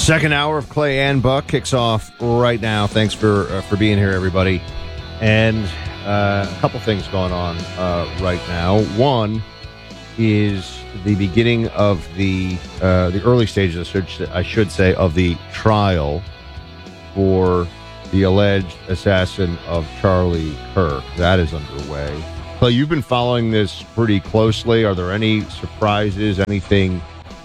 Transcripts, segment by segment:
Second hour of Clay and Buck kicks off right now. Thanks for being here, everybody. And a couple things going on right now. One is the beginning of the early stages, I should say, of the trial for the alleged assassin of Charlie Kirk. That is underway. Clay, you've been following this pretty closely. Are there any surprises? Anything?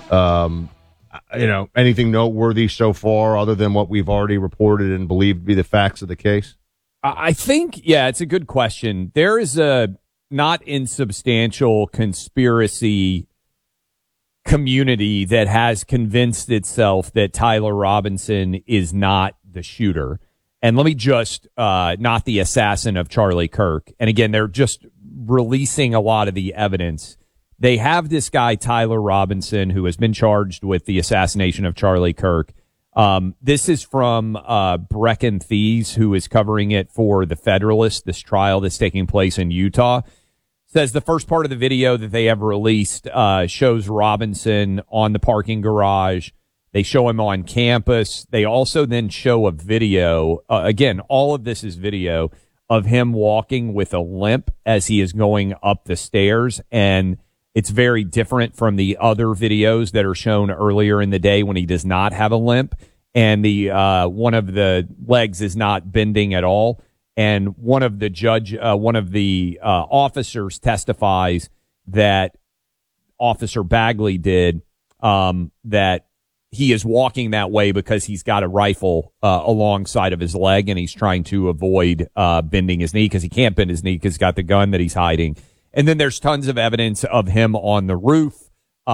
Anything noteworthy so far other than what we've already reported and believed to be the facts of the case? I think, it's a good question. There is a not insubstantial conspiracy community that has convinced itself that Tyler Robinson is not the shooter. And let me just, not the assassin of Charlie Kirk. And again, they're just releasing a lot of the evidence. They have this guy, Tyler Robinson, who has been charged with the assassination of Charlie Kirk. This is from Brecken Thies, who is covering it for The Federalist, this trial that's taking place in Utah. Says the first part of the video that they have released shows Robinson on the parking garage. They show him on campus. They also then show a video. Again, all of this is video of him walking with a limp as he is going up the stairs, and it's very different from the other videos that are shown earlier in the day when he does not have a limp, and the one of the legs is not bending at all. And one of the officers testifies that Officer Bagley did that he is walking that way because he's got a rifle alongside of his leg, and he's trying to avoid bending his knee because he can't bend his knee because he's got the gun that he's hiding. And then there's tons of evidence of him on the roof.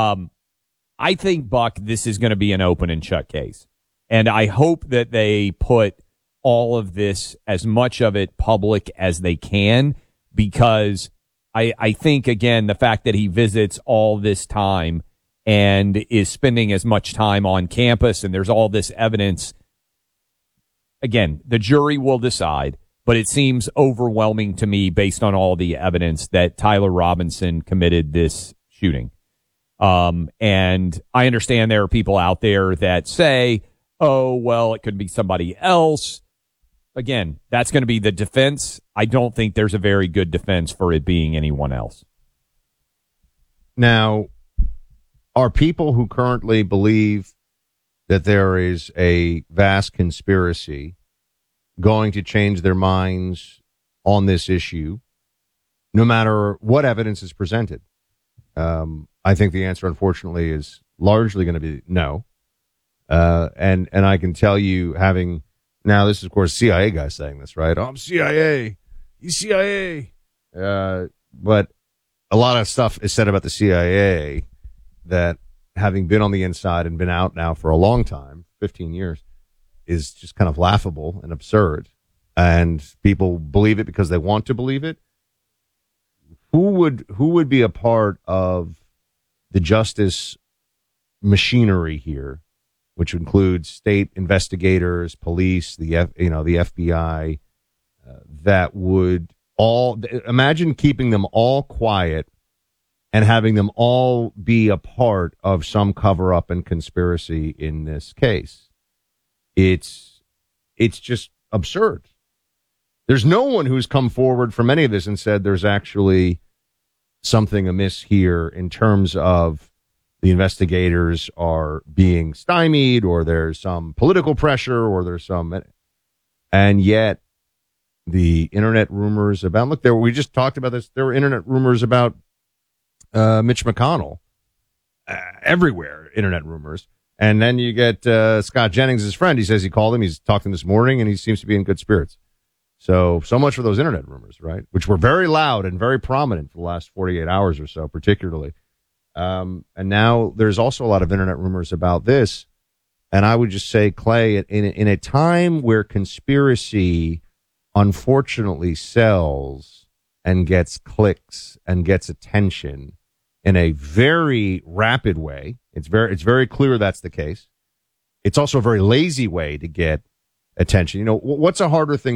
I think, Buck, this is going to be an open and shut case. And I hope that they put all of this, as much of it, public as they can, because I think, again, the fact that he visits all this time and is spending as much time on campus and there's all this evidence, again, the jury will decide. But it seems overwhelming to me, based on all the evidence, that Tyler Robinson committed this shooting. And I understand there are people out there that say, oh, well, it could be somebody else. Again, that's going to be the defense. I don't think there's a very good defense for it being anyone else. Now, are people who currently believe that there is a vast conspiracy going to change their minds on this issue, no matter what evidence is presented? I think the answer, unfortunately, is largely going to be no. And I can tell you, having now, this is of course CIA guy saying this, right? Oh, I'm CIA, you CIA. But a lot of stuff is said about the CIA that, having been on the inside and been out now for a long time, 15 years, is just kind of laughable and absurd. And people believe it because they want to believe it. Who would be a part of the justice machinery here, which includes state investigators, police, the FBI, that would all imagine keeping them all quiet and having them all be a part of some cover up and conspiracy in this case? It's just absurd. There's no one who's come forward from any of this and said there's actually something amiss here in terms of the investigators are being stymied, or there's some political pressure, or there's some, and yet the internet rumors about, we just talked about this. There were internet rumors about Mitch McConnell everywhere, internet rumors. And then you get Scott Jennings, his friend. He says he called him. He's talked to him this morning, and he seems to be in good spirits. So much for those internet rumors, right? Which were very loud and very prominent for the last 48 hours or so, particularly. And now there's also a lot of internet rumors about this. And I would just say, Clay, in a time where conspiracy unfortunately sells and gets clicks and gets attention in a very rapid way, it's very clear that's the case. It's also a very lazy way to get attention. What's a harder thing